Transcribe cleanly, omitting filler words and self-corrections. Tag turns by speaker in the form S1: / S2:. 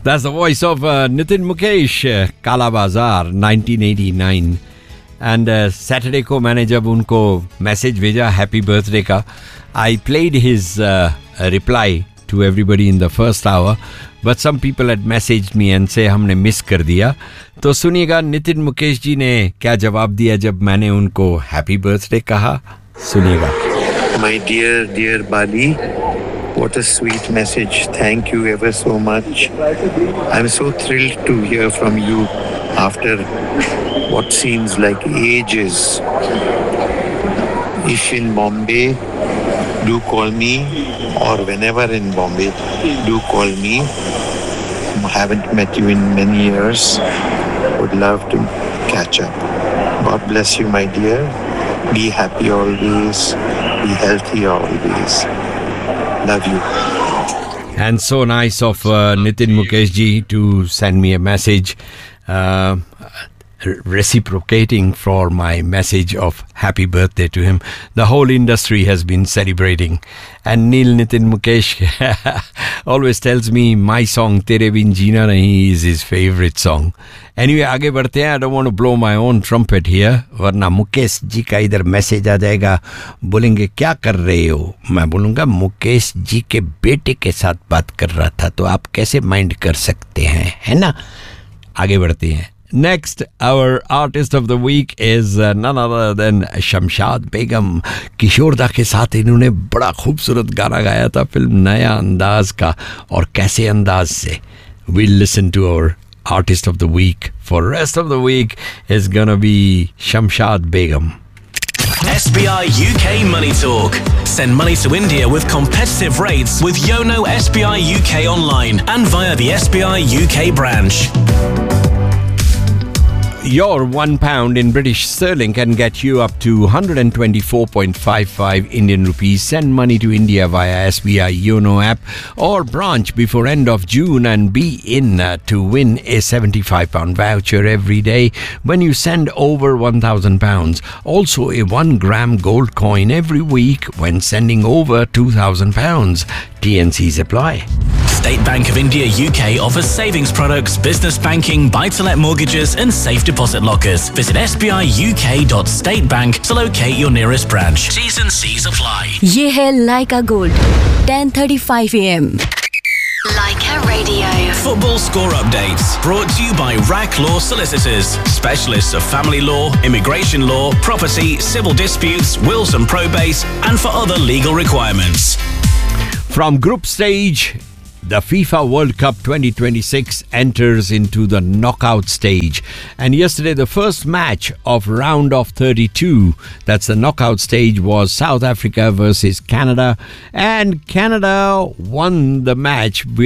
S1: That's the voice of Nitin Mukesh, Kala Bazaar, 1989. And Saturday को मैंने जब उनको मैसेज भेजा हैप्पी बर्थडे का, I played his reply to everybody in the first hour, but some people had messaged me and say हमने miss कर दिया. तो सुनिएगा नितिन मुकेश जी ने क्या जवाब दिया जब मैंने उनको हैप्पी बर्थडे कहा. सुनिएगा.
S2: My dear Bali, what a sweet message. Thank you ever so much. I'm so thrilled to hear from you after what seems like ages. If in Bombay, do call me, or whenever in Bombay, do call me. Haven't met you in many years. Would love to catch up. God bless you, my dear. Be happy always. Be healthy always. Love you.
S1: And so nice of Nitin Mukesh ji to send me a message reciprocating for my message of happy birthday to him. The whole industry has been celebrating, and Neil Nitin Mukesh always tells me my song Tere Bin Jeena Nahi is his favorite song. Anyway, आगे बढ़ते हैं. I don't want to blow my own trumpet here, वरना मुकेश जी का इधर message आ जाएगा, बोलेंगे क्या कर रहे हो. मैं बोलूँगा मुकेश जी के बेटे के साथ बात कर रहा था, तो आप कैसे माइंड कर सकते हैं, है ना. आगे बढ़ते हैं. Next, our artist of the week is none other than Shamshad Begum. किशोर दा के साथ इन्होंने बड़ा खूबसूरत गाना गाया था फिल्म नया अंदाज का, और कैसे अंदाज से. We'll listen to our artist of the week. For rest of the week is gonna be Shamshad Begum.
S3: SBI UK Money Talk. Send money to India with competitive rates with Yono SBI UK online and via the SBI UK branch.
S1: Your £1 in British sterling can get you up to 124.55 Indian rupees. Send money to India via SBI Yono app or branch before end of June and be in to win a £75 voucher every day when you send over £1,000. Also a 1 gram gold coin every week when sending over £2,000. TNCs apply.
S3: State Bank of India UK offers savings products, business banking, buy-to-let mortgages and safe deposit lockers. Visit sbiuk.statebank to locate your nearest branch. T's and C's apply.
S4: ये है Laika Gold, 10:35 AM.
S5: Laika Radio.
S3: Football score updates brought to you by RAC Law Solicitors, specialists of family law, immigration law, property, civil disputes, wills and probate, and for other legal requirements.
S1: From group stage, the FIFA World Cup 2026 enters into the knockout stage. And yesterday, the first match of round of 32, that's the knockout stage, was South Africa versus Canada. And Canada won the match with